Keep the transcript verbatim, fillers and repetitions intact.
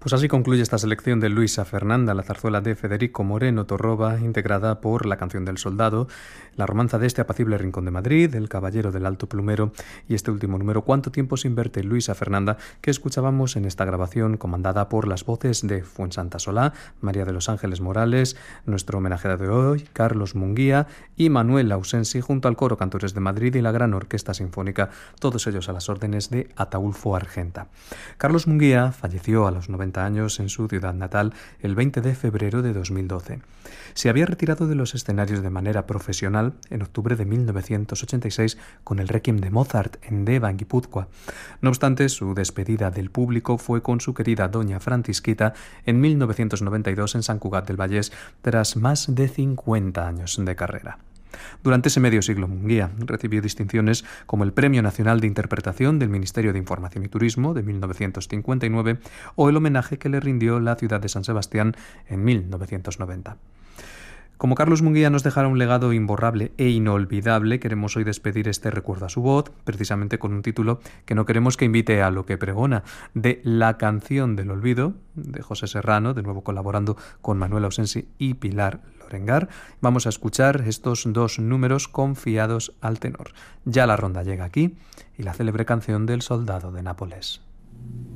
Pues así concluye esta selección de Luisa Fernanda, la zarzuela de Federico Moreno Torroba, integrada por La canción del soldado, la romanza de este apacible rincón de Madrid, El caballero del alto plumero y este último número, Cuánto tiempo sin verte, Luisa Fernanda, que escuchábamos en esta grabación comandada por las voces de Fuensanta Solá, María de los Ángeles Morales, nuestro homenajeado de hoy, Carlos Munguía y Manuel Ausensi, junto al Coro Cantores de Madrid y la Gran Orquesta Sinfónica, todos ellos a las órdenes de Ataulfo Argenta. Carlos Munguía falleció a los noventa años en su ciudad natal el veinte de febrero de dos mil doce. Se había retirado de los escenarios de manera profesional en octubre de mil novecientos ochenta y seis con el Requiem de Mozart en Deva, en Guipúzcoa. No obstante, su despedida del público fue con su querida Doña Francisquita en mil novecientos noventa y dos en Sant Cugat del Vallès, tras más de cincuenta años de carrera. Durante ese medio siglo, Munguía recibió distinciones como el Premio Nacional de Interpretación del Ministerio de Información y Turismo de mil novecientos cincuenta y nueve o el homenaje que le rindió la ciudad de San Sebastián en mil novecientos noventa. Como Carlos Munguía nos dejara un legado imborrable e inolvidable, queremos hoy despedir este recuerdo a su voz, precisamente con un título que no queremos que invite a lo que pregona, de La canción del olvido, de José Serrano, de nuevo colaborando con Manuel Ausensi y Pilar Lorengar. Vamos a escuchar estos dos números confiados al tenor. Ya la ronda llega aquí y la célebre canción del soldado de Nápoles.